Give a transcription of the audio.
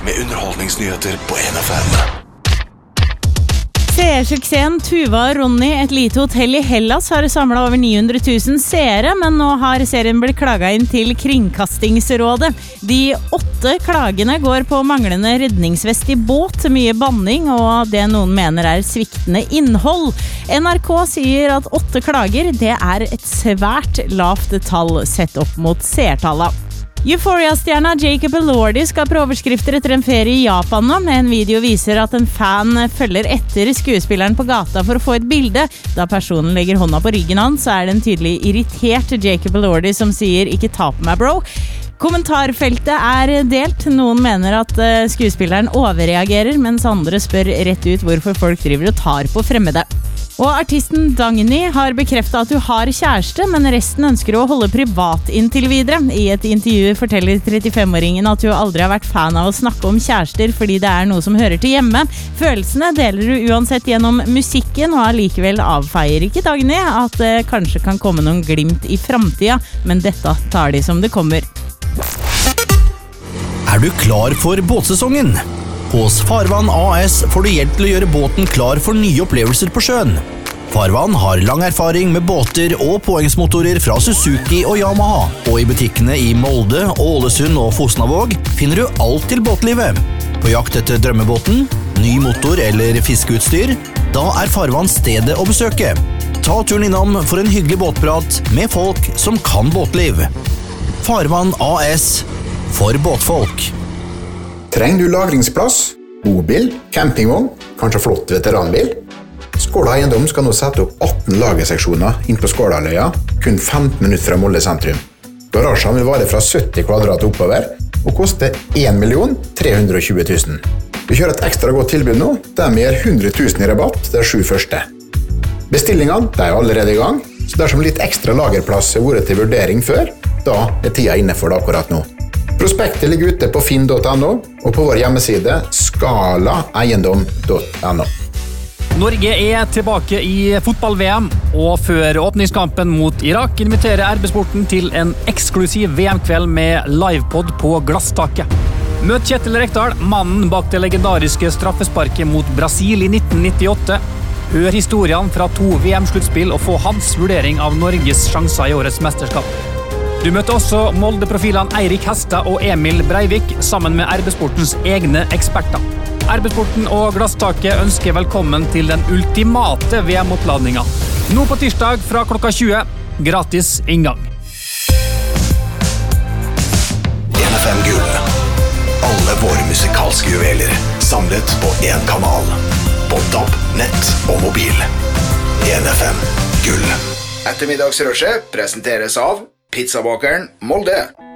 med underholdningsnyheter på NFM. Seersuksessen Tuva og Ronny, et lite hotell i Hellas, har samlet over 900 000 seere, men nå har serien blitt klaget inn til Kringkastingsrådet. De 8 klagene går på manglende redningsvest i båt, mye banning og det noen mener er sviktende innhold. NRK sier at 8 klager, det er et svært lavt tall sett opp mot seertallet. Euphoria-stjerna Jacob Elordi skal på overskrifter etter en ferie i Japan nå. En video viser at en fan følger etter skuespilleren på gata for å få et bilde. Da personen legger hånda på ryggen hans, så er det en tydelig irritert Jacob Elordi som sier «Ikke ta på meg, bro». Kommentarfeltet er delt. Noen mener at skuespilleren overreagerer, mens andre spør rett ut hvorfor folk driver og tar på fremmede. Og artisten Dagny har bekreftet at hun har kjæreste, men resten ønsker å holde privat inntil videre. I et intervju forteller 35-åringen at hun aldri har vært fan av å snakke om kjærester fordi det er noe som hører til hjemme. Følelsene deler hun uansett gjennom musikken, og allikevel avfeier ikke Dagny at det kanskje kan komme noen glimt i fremtiden, men dette tar de som det kommer. Er du klar for båtsesongen? Hos Farvann AS får du hjelp til å gjøre båten klar for nye opplevelser på sjøen. Farvann har lang erfaring med båter og påhengsmotorer fra Suzuki og Yamaha, og i butikkene i Molde, Ålesund og Fosnavåg finner du alt til båtlivet. På jakt etter drømmebåten, ny motor eller fiskeutstyr, da er Farvann stedet å besøke. Ta turen innom for en hyggelig båtprat med folk som kan båtliv. Farvann AS, for båtfolk. Trenger du lagringsplass, bobil, campingvogn, kanskje flott veteranbil? Skåla Eiendom skal nå sette opp 18 lagerseksjoner inn på Skålaløya, kun 15 minutter fra Molde sentrum. Garasjen vil vare fra 70 kvadrat oppover, og koste 1.320 000. Vi kjører et ekstra godt tilbud nå, der vi gir 100 000 i rabatt de 7 første. Bestillingene er allerede i gang, så dersom litt ekstra lagerplass har vært til vurdering før, da er tida inne for det akkurat nå. Prospektet ligger ute på finn.no og på vår hjemmeside skalaeiendom.no. Norge er tilbake i fotball-VM, og før åpningskampen mot Irak inviterer RB-sporten til en eksklusiv VM-kveld med livepod på glasstaket. Møt Kjetil Rekdal, mannen bak det legendariske straffesparket mot Brasil i 1998. Hør historiene fra 2 VM-sluttspill og få hans vurdering av Norges sjanser i årets mesterskap. Du møter også Molde-profilene Eirik Hestad og Emil Breivik sammen med RB-sportens egne eksperter. RB-sporten og Glasstaket ønsker velkommen til den ultimate VM-oppladningen. Nå på tirsdag fra klokka 20, gratis inngang. NFM Gull. Alle våre musikalske juveler samlet på en kanal. På DAB, nett og mobil. NFM Gull. Ettermiddagsrushet presenteres av Pizzabakeren Molde.